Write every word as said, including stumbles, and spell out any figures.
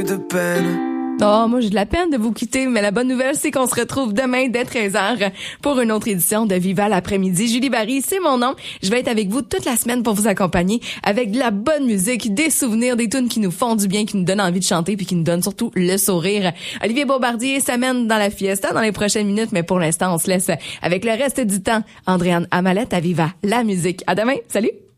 de peine. Oh, moi, j'ai de la peine de vous quitter, mais la bonne nouvelle, c'est qu'on se retrouve demain dès treize heures pour une autre édition de Viva l'après-midi. Julie Barry, c'est mon nom. Je vais être avec vous toute la semaine pour vous accompagner avec de la bonne musique, des souvenirs, des tunes qui nous font du bien, qui nous donnent envie de chanter puis qui nous donnent surtout le sourire. Olivier Beaubardier s'amène dans la fiesta dans les prochaines minutes, mais pour l'instant, on se laisse avec le reste du temps. Andréane Amalette à Viva la musique. À demain. Salut!